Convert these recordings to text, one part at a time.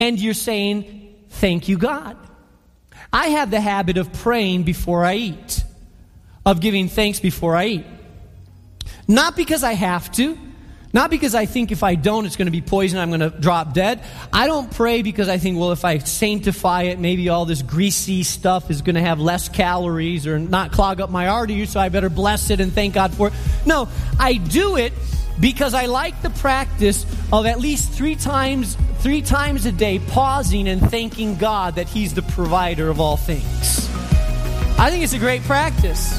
and you're saying, thank you, God. I have the habit of praying before I eat, of giving thanks before I eat. Not because I have to, not because I think if I don't, it's going to be poison, I'm going to drop dead. I don't pray because I think, well, if I sanctify it, maybe all this greasy stuff is going to have less calories or not clog up my arteries, so I better bless it and thank God for it. No, I do it because I like the practice of at least three times a day pausing and thanking God that He's the provider of all things. I think it's a great practice.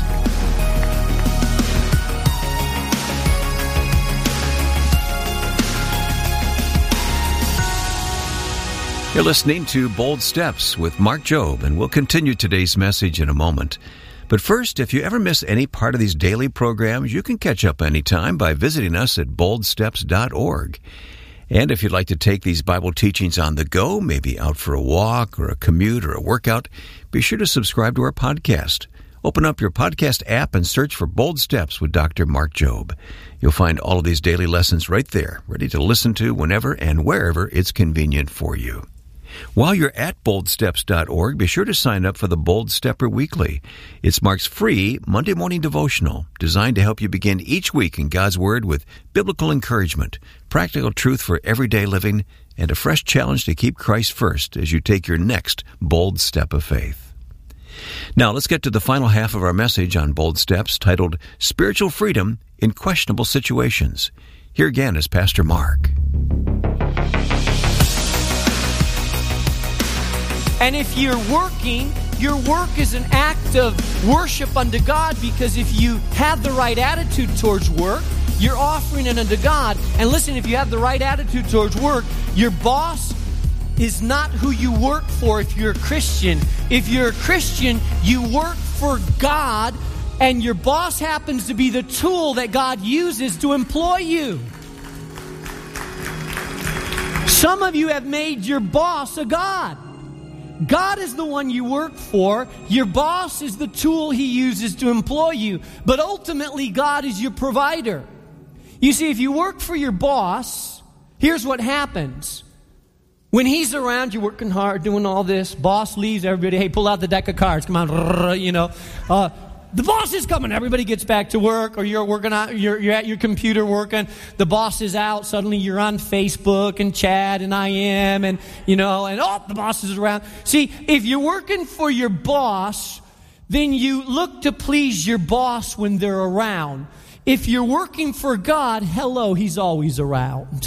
You're listening to Bold Steps with Mark Jobe, and we'll continue today's message in a moment. But first, if you ever miss any part of these daily programs, you can catch up anytime by visiting us at boldsteps.org. And if you'd like to take these Bible teachings on the go, maybe out for a walk or a commute or a workout, be sure to subscribe to our podcast. Open up your podcast app and search for Bold Steps with Dr. Mark Jobe. You'll find all of these daily lessons right there, ready to listen to whenever and wherever it's convenient for you. While you're at boldsteps.org, be sure to sign up for the Bold Stepper Weekly. It's Mark's free Monday morning devotional designed to help you begin each week in God's Word with biblical encouragement, practical truth for everyday living, and a fresh challenge to keep Christ first as you take your next bold step of faith. Now, let's get to the final half of our message on Bold Steps, titled Spiritual Freedom in Questionable Situations. Here again is Pastor Mark. And if you're working, your work is an act of worship unto God, because if you have the right attitude towards work, you're offering it unto God. And listen, if you have the right attitude towards work, your boss is not who you work for if you're a Christian. If you're a Christian, you work for God, and your boss happens to be the tool that God uses to employ you. Some of you have made your boss a god. God is the one you work for. Your boss is the tool He uses to employ you. But ultimately, God is your provider. You see, if you work for your boss, here's what happens. When he's around, you're working hard, doing all this. Boss leaves, everybody, hey, pull out the deck of cards. Come on, the boss is coming. Everybody gets back to work, or you're working out. You're at your computer working. The boss is out. Suddenly, you're on Facebook and chat and IM and the boss is around. See, if you're working for your boss, then you look to please your boss when they're around. If you're working for God, hello, He's always around.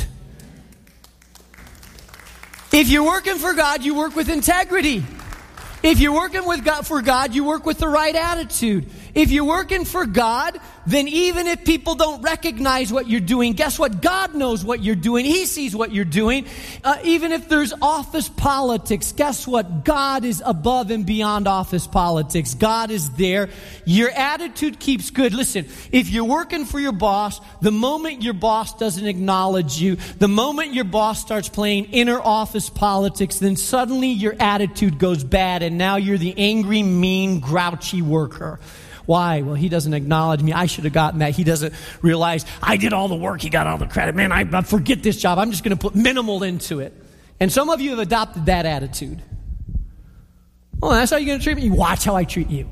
If you're working for God, you work with integrity. If you're working for God, you work with the right attitude. If you're working for God, then even if people don't recognize what you're doing, guess what? God knows what you're doing. He sees what you're doing. Even if there's office politics, guess what? God is above and beyond office politics. God is there. Your attitude keeps good. Listen, if you're working for your boss, the moment your boss doesn't acknowledge you, the moment your boss starts playing inner office politics, then suddenly your attitude goes bad, and now you're the angry, mean, grouchy worker. Why? Well, he doesn't acknowledge me. I should have gotten that. He doesn't realize I did all the work. He got all the credit. Man, I forget this job. I'm just going to put minimal into it. And some of you have adopted that attitude. Oh, that's how you're going to treat me? Watch how I treat you.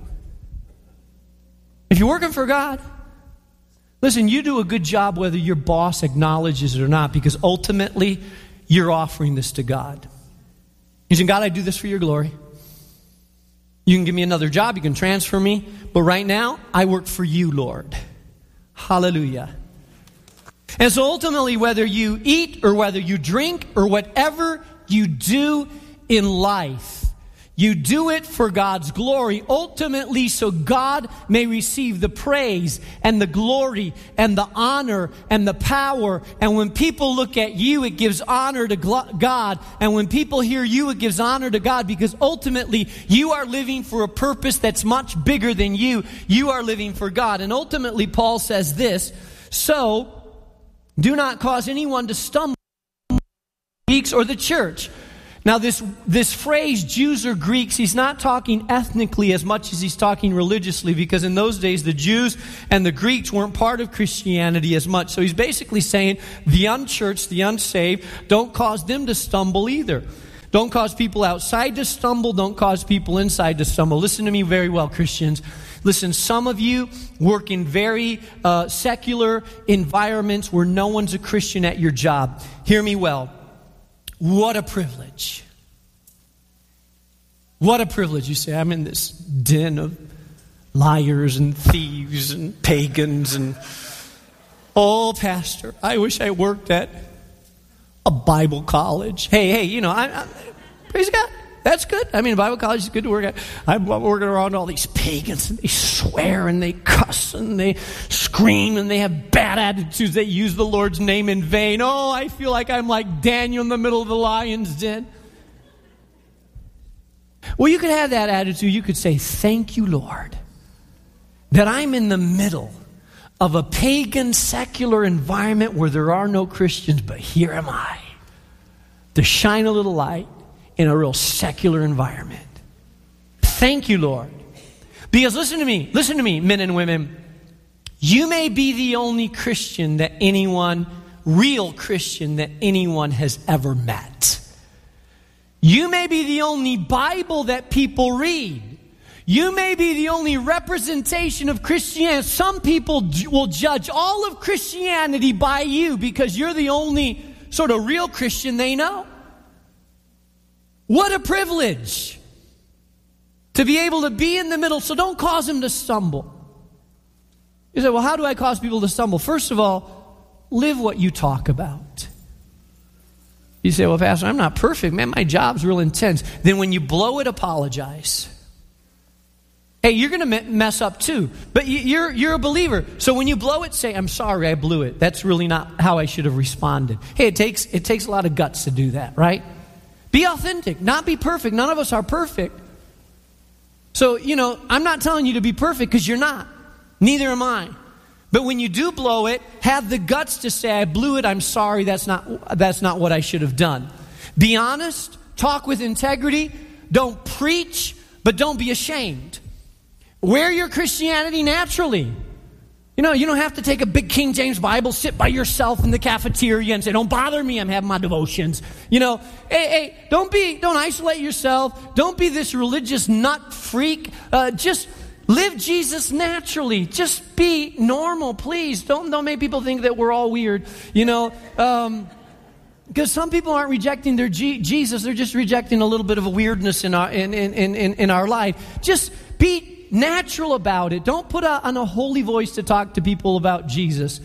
If you're working for God, listen, you do a good job whether your boss acknowledges it or not, because ultimately you're offering this to God. You're saying, God, I do this for your glory. You can give me another job. You can transfer me. But right now, I work for you, Lord. Hallelujah. And so ultimately, whether you eat or whether you drink or whatever you do in life, you do it for God's glory, ultimately so God may receive the praise and the glory and the honor and the power. And when people look at you, it gives honor to God. And when people hear you, it gives honor to God, because ultimately you are living for a purpose that's much bigger than you. You are living for God. And ultimately, Paul says this, so do not cause anyone to stumble, Greeks or the church. Now, this phrase, Jews or Greeks, he's not talking ethnically as much as he's talking religiously, because in those days, the Jews and the Greeks weren't part of Christianity as much. So he's basically saying the unchurched, the unsaved, don't cause them to stumble either. Don't cause people outside to stumble. Don't cause people inside to stumble. Listen to me very well, Christians. Listen, some of you work in very secular environments where no one's a Christian at your job. Hear me well. What a privilege. What a privilege. You say, I'm in this den of liars and thieves and pagans and, oh, Pastor, I wish I worked at a Bible college. Hey, you know, I praise God. That's good. I mean, Bible college is good to work at. I'm working around all these pagans, and they swear, and they cuss, and they scream, and they have bad attitudes. They use the Lord's name in vain. Oh, I feel like I'm like Daniel in the middle of the lion's den. Well, you could have that attitude. You could say, thank you, Lord, that I'm in the middle of a pagan, secular environment where there are no Christians, but here am I, to shine a little light in a real secular environment. Thank you, Lord. Because listen to me, men and women. You may be the only Christian that real Christian that anyone has ever met. You may be the only Bible that people read. You may be the only representation of Christianity. Some people will judge all of Christianity by you because you're the only sort of real Christian they know. What a privilege to be able to be in the middle. So don't cause them to stumble. You say, well, how do I cause people to stumble? First of all, live what you talk about. You say, well, Pastor, I'm not perfect. Man, my job's real intense. Then when you blow it, apologize. Hey, you're going to mess up too. But you're a believer. So when you blow it, say, I'm sorry, I blew it. That's really not how I should have responded. Hey, it takes a lot of guts to do that, right? Be authentic, not be perfect. None of us are perfect. So, you know, I'm not telling you to be perfect because you're not. Neither am I. But when you do blow it, have the guts to say, I blew it, I'm sorry, that's not what I should have done. Be honest, talk with integrity, don't preach, but don't be ashamed. Wear your Christianity naturally. You know, you don't have to take a big King James Bible, sit by yourself in the cafeteria and say, don't bother me, I'm having my devotions. You know, hey, don't isolate yourself. Don't be this religious nut freak. Just live Jesus naturally. Just be normal, please. Don't make people think that we're all weird. You know, because some people aren't rejecting their Jesus, they're just rejecting a little bit of a weirdness in our life. Just be natural about it. Don't put on a holy voice to talk to people about Jesus.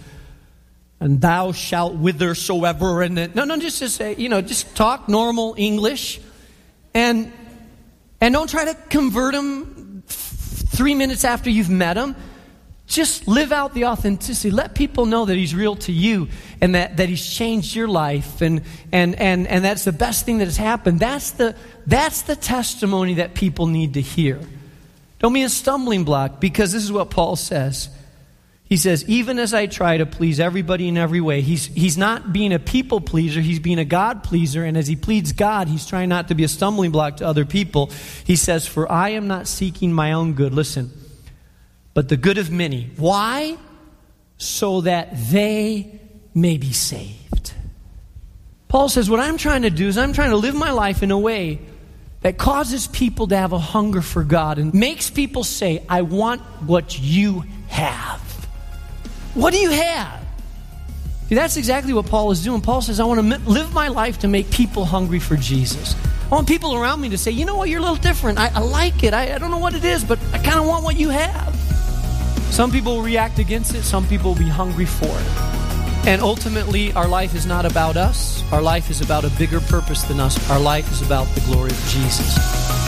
And thou shalt whithersoever. No, just to say, you know, just talk normal English. And don't try to convert them 3 minutes after you've met them. Just live out the authenticity. Let people know that he's real to you and that he's changed your life. And that's the best thing that has happened. That's the testimony that people need to hear. Don't be a stumbling block, because this is what Paul says. He says, even as I try to please everybody in every way, he's not being a people pleaser, he's being a God pleaser. And as he pleads God, he's trying not to be a stumbling block to other people. He says, for I am not seeking my own good, listen, but the good of many. Why? So that they may be saved. Paul says, what I'm trying to do is I'm trying to live my life in a way that causes people to have a hunger for God and makes people say, I want what you have. What do you have? See, that's exactly what Paul is doing. Paul says, I want to live my life to make people hungry for Jesus. I want people around me to say, you know what, you're a little different. I like it. I don't know what it is, but I kind of want what you have. Some people will react against it. Some people will be hungry for it. And ultimately, our life is not about us. Our life is about a bigger purpose than us. Our life is about the glory of Jesus.